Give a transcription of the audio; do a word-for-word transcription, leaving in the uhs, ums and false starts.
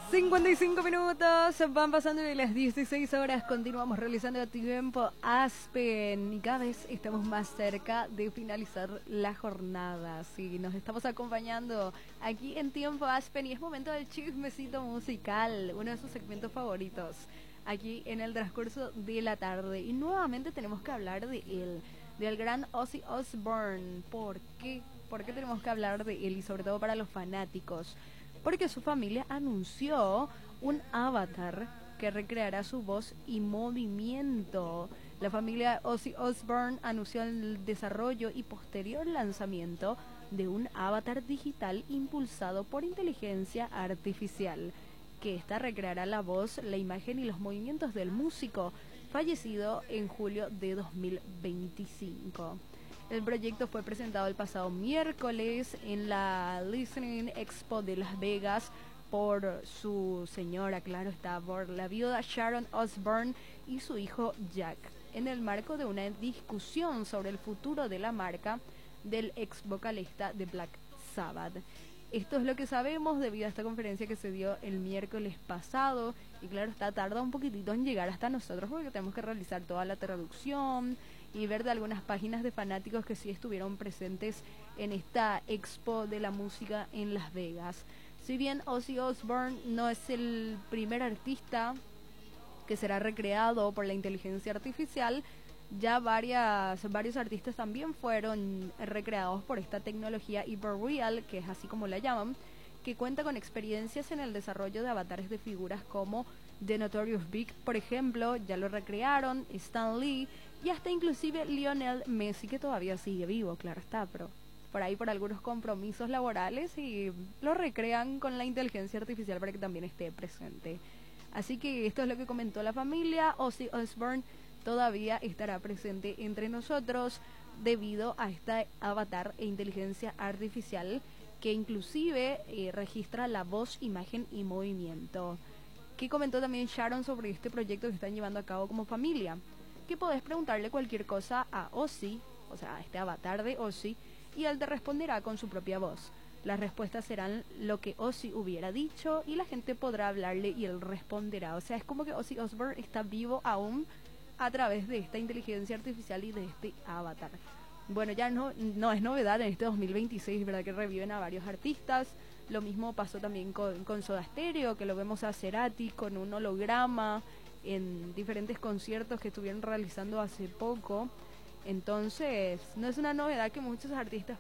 cincuenta y cinco minutos, van pasando de las dieciséis horas, continuamos realizando a tiempo Aspen y cada vez estamos más cerca de finalizar la jornada. Sí, nos estamos acompañando aquí en Tiempo Aspen y es momento del chismecito musical, uno de sus segmentos favoritos, aquí en el transcurso de la tarde. Y nuevamente tenemos que hablar de él, del gran Ozzy Osbourne. ¿Por qué? ¿Por qué tenemos que hablar de él? Y sobre todo para los fanáticos, porque su familia anunció un avatar que recreará su voz y movimiento. La familia Ozzy Osbourne anunció el desarrollo y posterior lanzamiento de un avatar digital impulsado por inteligencia artificial, que esta recreará la voz, la imagen y los movimientos del músico fallecido en julio de dos mil veinticinco. El proyecto fue presentado el pasado miércoles en la Listening Expo de Las Vegas por su señora, claro está, por la viuda Sharon Osbourne y su hijo Jack, en el marco de una discusión sobre el futuro de la marca del ex vocalista de Black Sabbath. Esto es lo que sabemos debido a esta conferencia que se dio el miércoles pasado y claro está, tarda un poquitito en llegar hasta nosotros porque tenemos que realizar toda la traducción y ver de algunas páginas de fanáticos que sí estuvieron presentes en esta expo de la música en Las Vegas. Si bien Ozzy Osbourne no es el primer artista que será recreado por la inteligencia artificial, ya varias, varios artistas también fueron recreados por esta tecnología Hyperreal, que es así como la llaman, que cuenta con experiencias en el desarrollo de avatares de figuras como The Notorious Big, por ejemplo, ya lo recrearon, Stan Lee y hasta inclusive Lionel Messi, que todavía sigue vivo, claro está, pero por ahí por algunos compromisos laborales y lo recrean con la inteligencia artificial para que también esté presente. Así que esto es lo que comentó la familia. Ozzy Osbourne todavía estará presente entre nosotros debido a este avatar e inteligencia artificial que inclusive eh, registra la voz, imagen y movimiento. ¿Qué comentó también Sharon sobre este proyecto que están llevando a cabo como familia? Que podés preguntarle cualquier cosa a Ozzy, o sea, a este avatar de Ozzy, y él te responderá con su propia voz. Las respuestas serán lo que Ozzy hubiera dicho y la gente podrá hablarle y él responderá. O sea, es como que Ozzy Osbourne está vivo aún a través de esta inteligencia artificial y de este avatar. Bueno, ya no, no es novedad en este dos mil veintiséis, ¿verdad? Que reviven a varios artistas. Lo mismo pasó también con, con Soda Stereo, que lo vemos a Cerati con un holograma en diferentes conciertos que estuvieron realizando hace poco. Entonces, no es una novedad que muchos artistas